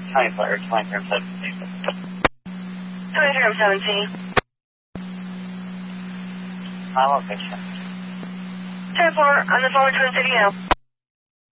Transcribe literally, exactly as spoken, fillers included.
twenty-four, twenty-three, seventeen. twenty-three, seventeen. My location. ten four, on the phone, Twin City now.